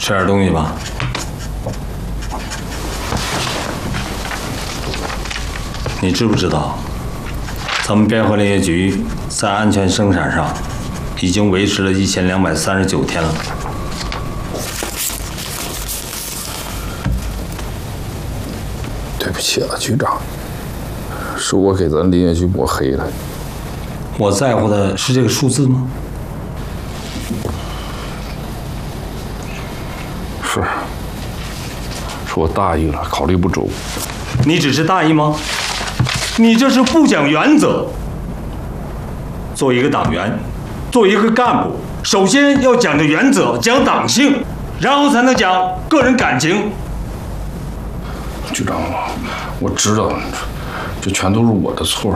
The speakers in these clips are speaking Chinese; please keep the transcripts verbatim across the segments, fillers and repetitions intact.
吃点东西吧。你知不知道，咱们边河林业局在安全生产上已经维持了一千两百三十九天了？ 对不起啊，局长，是我给咱林业局抹黑了。 我在乎的是这个数字吗？ 是，是我大意了，考虑不周。 你只是大意吗？你这是不讲原则。作为一个党员，作为一个干部，首先要讲究原则，讲党性，然后才能讲个人感情。 局长，我知道，这全都是我的错。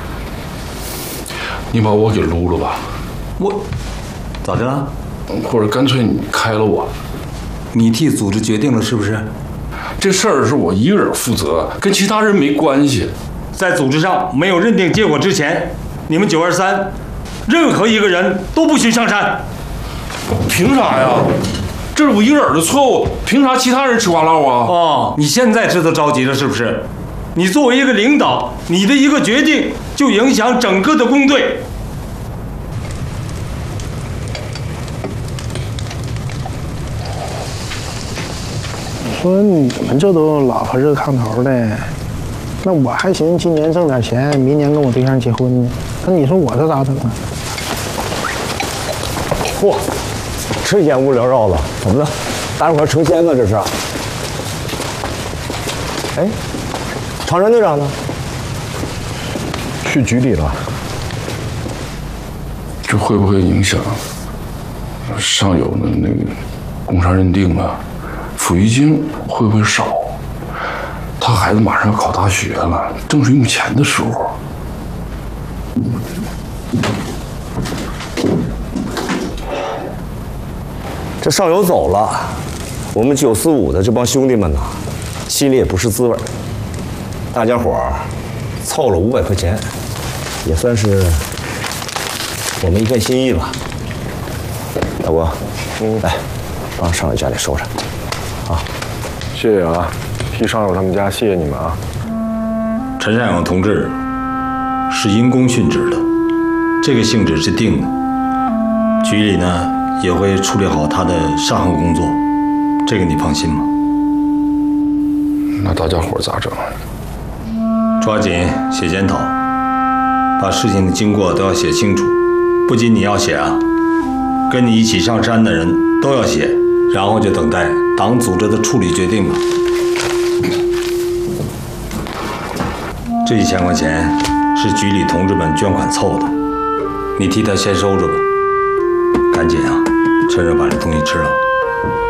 你把我给撸了吧。 我咋的了？ 或者干脆你开了我。 你替组织决定了是不是？ 这事儿是我一个人负责，跟其他人没关系。 在组织上没有认定结果之前，你们九二三任何一个人都不许上山。 凭啥呀？这是我一个人的错误，凭啥其他人吃瓜唠啊？ 哦，你现在知道着急了是不是？你作为一个领导，你的一个决定就影响整个的工队。 说你们这都老婆热炕头的，那我还寻思今年挣点钱，明年跟我对象结婚呢。那你说我这咋整啊？ 嚯，这烟雾缭绕的，怎么了？大伙成仙了这是？哎，唐山队长呢？去局里了。 这会不会影响上游的那个工伤认定啊？抚育金会不会少？他孩子马上要考大学了，正是用钱的时候。 这上游走了，我们九四五的这帮兄弟们呐，心里也不是滋味。大家伙儿凑了五百块钱，也算是我们一片心意吧。大哥，嗯，来，帮上游家里收着。啊， 谢谢啊，替上友他们家谢谢你们啊。 陈善勇同志是因公殉职的，这个性质是定的。局里呢也会处理好他的善后工作，这个你放心吗？ 那大家伙咋整？ 抓紧写检讨，把事情的经过都要写清楚。不仅你要写啊，跟你一起上山的人都要写。然后就等待党组织的处理决定吧。这一千块钱是局里同志们捐款凑的，你替他先收着吧。赶紧啊，趁热把这东西吃了。